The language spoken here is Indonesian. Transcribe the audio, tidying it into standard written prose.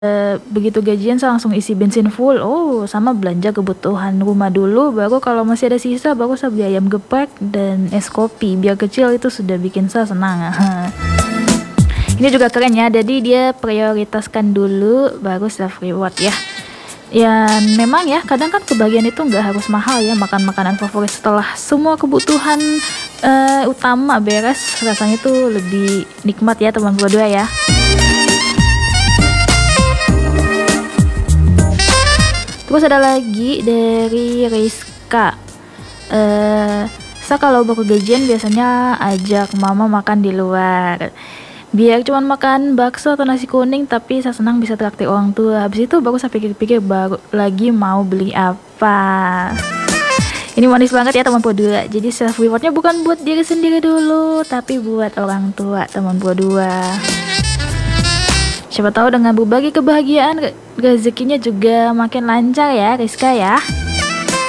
Begitu gajian saya langsung isi bensin full. Oh, sama belanja kebutuhan rumah dulu, baru kalau masih ada sisa baru saya beli ayam geprek dan es kopi. Biar kecil itu sudah bikin saya senang. Ini juga keren ya, jadi dia prioritaskan dulu baru self reward ya. Ya memang ya, kadang kan kebahagiaan itu nggak harus mahal ya. Makan makanan favorit setelah semua kebutuhan utama beres, rasanya tuh lebih nikmat ya teman berdua ya. Terus ada lagi dari Rizka. Saya kalau baru gajian biasanya ajak mama makan di luar. Biar cuman makan bakso atau nasi kuning, tapi saya senang bisa traktir orang tua. Habis itu baru saya pikir-pikir baru lagi mau beli apa. Ini manis banget ya teman berdua. Jadi self rewardnya bukan buat diri sendiri dulu, tapi buat orang tua teman berdua. Siapa tahu dengan berbagi kebahagiaan, rezekinya juga makin lancar ya Rizka ya.